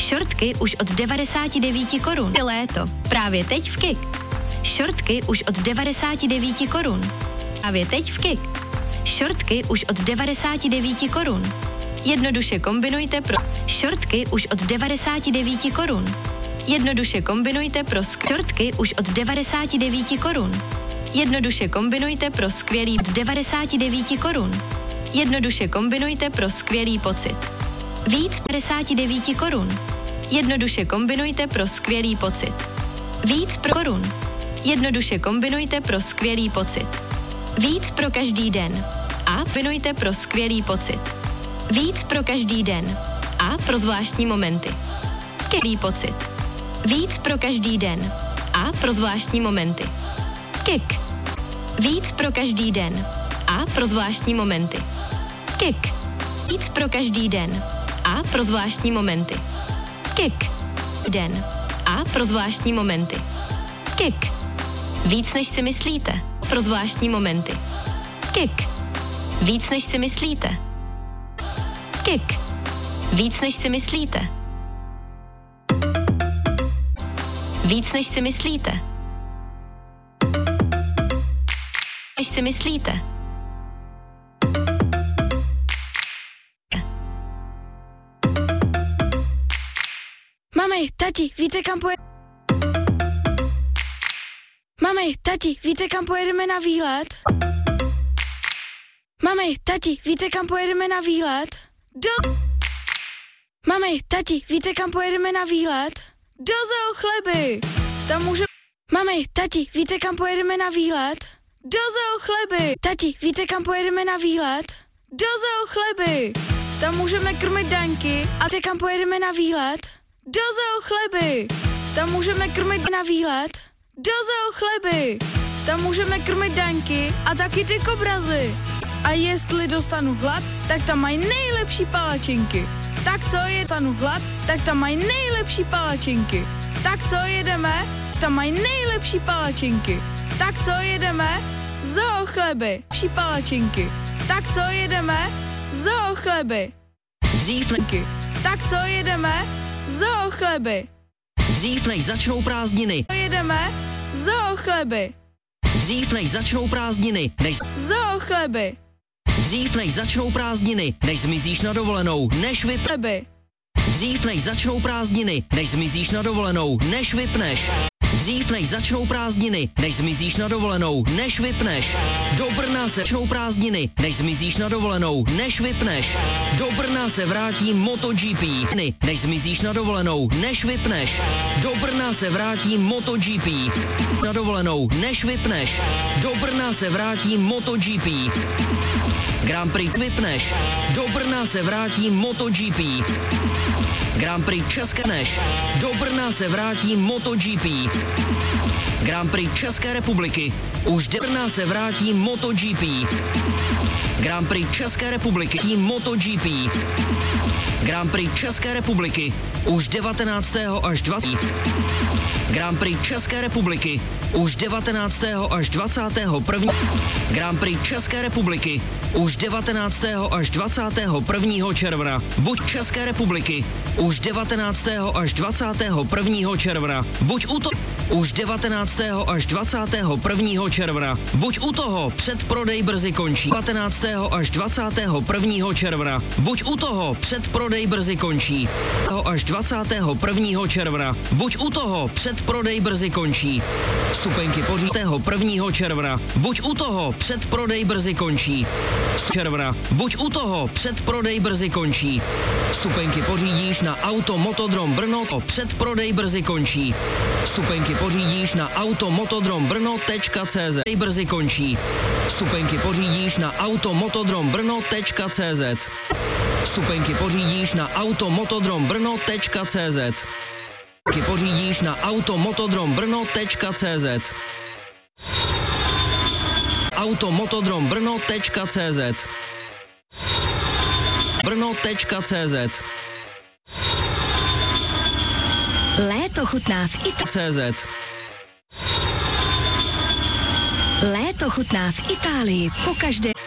Šortky už od 99 korun. Léto. Právě teď v KIK. Šortky už od 99 korun. Právě teď v KIK. Šortky už od 99 korun. Jednoduše kombinujte pro šortky už od 99 korun. Jednoduše kombinujte pro šortky už od 99 korun. Jednoduše kombinujte pro skvělý od 99 korun. Jednoduše kombinujte pro skvělý pocit. Víc 59 korun. Jednoduše kombinujte pro skvělý pocit. Víc pro korun. Jednoduše kombinujte pro skvělý pocit. Víc pro každý den. A kombinujte pro skvělý pocit. Víc pro každý den. A pro zvláštní momenty. Skvělý pocit. Víc pro každý den. A pro zvláštní momenty. KIK. Víc pro každý den. A pro zvláštní momenty. KIK. Víc pro každý den. A pro zvláštní momenty. KIK. Den. A pro zvláštní momenty. KIK. Víc než si myslíte. Pro zvláštní momenty. KIK. Víc než si myslíte. KIK. Víc než si myslíte. Víc než si myslíte. Než si myslíte. Mami, tati, víte kam Mami, tati, víte kam pojedeme na výlet? Mami, tati, víte kam pojedeme na výlet? Mami, tati, víte kam pojedeme na výlet? Do Zoo Chleby! Tam může... Mami, tati, víte kam pojedeme na výlet? Do Zoo Chleby! Tati, víte kam pojedeme na výlet? Do Zoo Chleby! Tam můžeme krmit Daňky. A ty kam pojedeme na výlet? Do Zoo Chleby! Tam můžeme krmit na výlet? Do Zoo Chleby! Tam můžeme krmit Daňky a taky ty kobrazy. A jestli dostanu hlad, tak tam mají nejlepší palačinky. Tak co, dostanu hlad, tak tam mají nejlepší palačinky. Tak co, jedeme? Tam mají nejlepší palačinky. Tak co, jedeme? Zoo Chleby. Lepší palačinky. Tak co, jedeme? Zoo Chleby. Dřív Tak co, jedeme? Zoo Chleby. Dřív než začnou prázdniny. Jedeme? Zoo Chleby. Dřív než začnou prázdniny. Zoo Chleby. Dřív než začnou prázdniny, než zmizíš na dovolenou, než Chleby. Dřív než začnou prázdniny, než zmizíš na dovolenou, než vypneš. Dřív než začnou prázdniny, než zmizíš na dovolenou, než vypneš. Do Brna se začnou prázdniny, než zmizíš na dovolenou, než vypneš. Do Brna se vrátí MotoGP, než zmizíš na dovolenou, než vypneš. Do Brna se vrátí MotoGP, na dovolenou, než vypneš. Do Brna se vrátí MotoGP. Grand Prix vypneš. Do Brna se vrátí MotoGP. Grand Prix České než. Do Brna se vrátí MotoGP. Grand Prix České republiky. Už do Brna se vrátí MotoGP. Grand Prix České republiky. MotoGP. Grand Prix České republiky. Už 19. až 20. Grand Prix České republiky. Už 19. až 21. Grand Prix České republiky. Už 19. až 21. června. Buď České republiky. Už 19. až 21. června. Buď u toho. Už 19. až 21. června. Buď u toho, předprodej brzy končí. 19. až 21. června. Buď u toho, předprodej brzy končí. Až 21. června. Buď u toho, předprodej brzy končí. Vstupenky pořídíte 1. června. Buď u toho, předprodej brzy končí. Června. Buď u toho, předprodej brzy končí. Vstupenky pořídíš na Automotodrom Brno, předprodej brzy končí. Vstupenky pořídíš na automotodrombrno.cz. Brzy končí. Vstupenky pořídíš na automotodrombrno.cz. Vstupenky pořídíš na automotodrombrno.cz. Vstupenky pořídíš na automotodrombrno.cz. automotodrombrno.cz. brno.cz. Léto chutná v Itálii. Léto chutná v Itálii pokaždé.